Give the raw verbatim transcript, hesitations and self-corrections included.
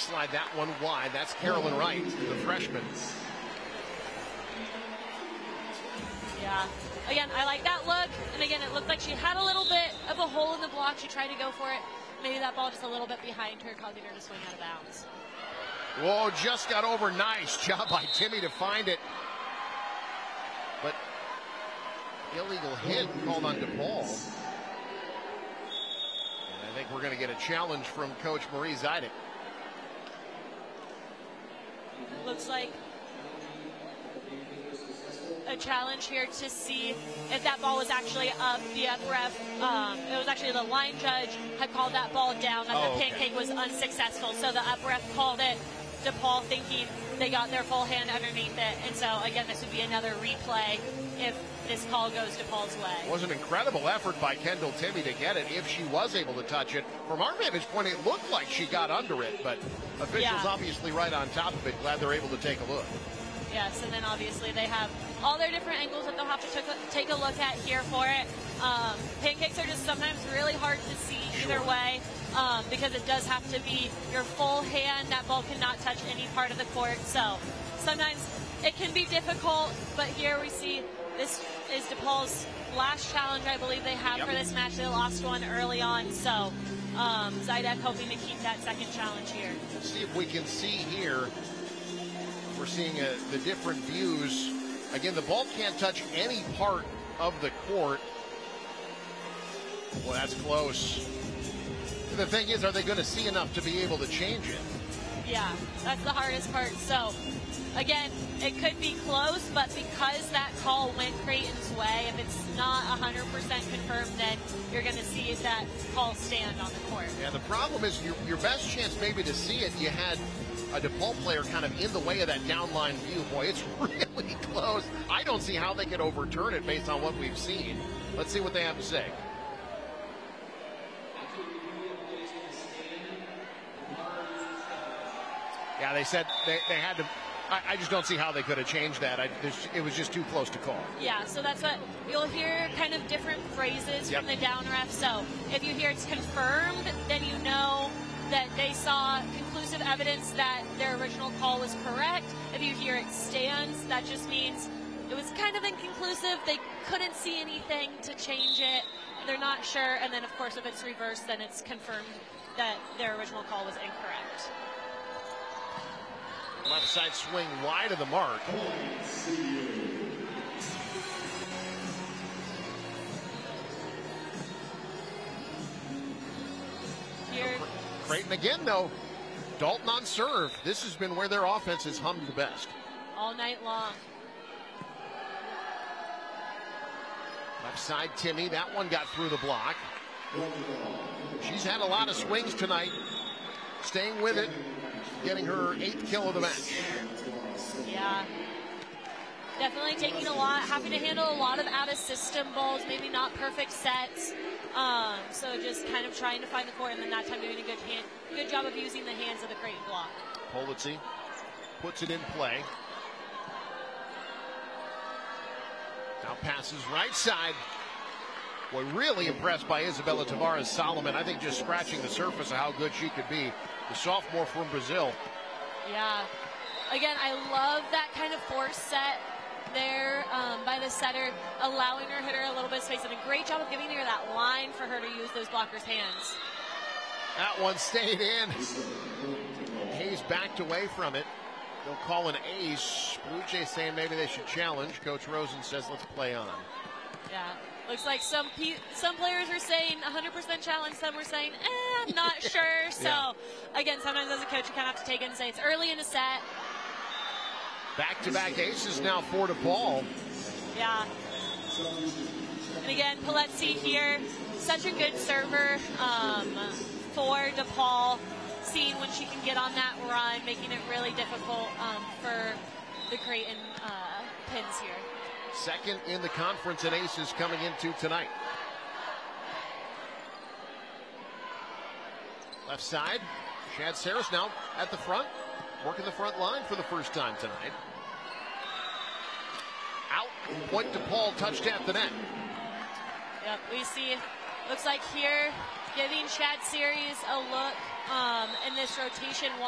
slide that one wide. That's Carolyn Wright, the freshman. Yeah. Again, I like that look. And again, it looked like she had a little bit of a hole in the block. She tried to go for it. Maybe that ball just a little bit behind her, causing her to swing out of bounds. Whoa, just got over. Nice job by Timmy to find it. But illegal hit called on DePaul. And I think we're going to get a challenge from Coach Marie Zidek. Looks like a challenge here to see if that ball was actually up. The up ref, um, it was actually the line judge had called that ball down, and oh, the okay. pancake was unsuccessful. So the up ref called it. DePaul thinking they got their full hand underneath it. And so, again, this would be another replay if this call goes DePaul's way. It was an incredible effort by Kendall Timmy to get it if she was able to touch it. From our vantage point, it looked like she got under it, but officials Yeah. obviously right on top of it. Glad they're able to take a look. Yes, and then obviously they have all their different angles that they'll have to take a look at here for it. Um, pancakes are just sometimes really hard to see either Sure. way um, because it does have to be your full hand. That ball cannot touch any part of the court. So sometimes it can be difficult, but here we see this is DePaul's last challenge I believe they have Yep. for this match. They lost one early on, so um, Zidek hoping to keep that second challenge here. Let's see if we can see here. We're seeing uh, the different views. Again, the ball can't touch any part of the court. Well, that's close. The thing is, are they going to see enough to be able to change it? Yeah, that's the hardest part. So, again, it could be close, but because that call went Creighton's way, if it's not one hundred percent confirmed, then you're going to see that call stand on the court. Yeah, the problem is your, your best chance maybe to see it, you had a DePaul player kind of in the way of that downline view. Boy, it's really close. I don't see how they could overturn it based on what we've seen. Let's see what they have to say. Yeah, they said they, they had to. I, I just don't see how they could have changed that. I, it was just too close to call. Yeah, so that's what you'll hear, kind of different phrases Yep. from the down ref. So if you hear it's confirmed, then you know that they saw conclusive evidence that their original call was correct. If you hear it stands, that just means it was kind of inconclusive. They couldn't see anything to change it. They're not sure. And then, of course, if it's reversed, then it's confirmed that their original call was incorrect. Left side swing wide of the mark. Here, Creighton again, though. Dalton on serve. This has been where their offense has hummed the best. all night long. Left side, Timmy. That one got through the block. She's had a lot of swings tonight. Staying with it. Getting her eighth kill of the match. Yeah. Definitely taking a lot, having to handle a lot of out-of-system balls, maybe not perfect sets. Um, so just kind of trying to find the court, and then that time doing a good hand, good job of using the hands of the Creighton block. Polizzi puts it in play. Now passes right side. Boy, really impressed by Isabella Tavares Solomon. I think just scratching the surface of how good she could be. The sophomore from Brazil. Yeah. Again, I love that kind of force set there um, by the setter, allowing her hitter a little bit of space, and a great job of giving her that line for her to use those blockers' hands. That one stayed in. Hayes backed away from it. They'll call an ace. Blue Jays saying maybe they should challenge. Coach Rosen says let's play on. Yeah. Looks like some pe some players are saying one hundred percent challenge, some were saying, eh, I'm not sure. So, yeah. Again, sometimes as a coach, you kind of have to take it and say it's early in the set. Back-to-back aces now for DePaul. Yeah. And again, Polizzi here, such a good server um, for DePaul, seeing when she can get on that run, making it really difficult um, for the Creighton uh, pins here. Second in the conference in aces coming into tonight. Left side, Shad Saris now at the front, working the front line for the first time tonight. Out, point DePaul, touched at the net. Yep, we see, looks like here, giving Shad Saris a look um, in this rotation.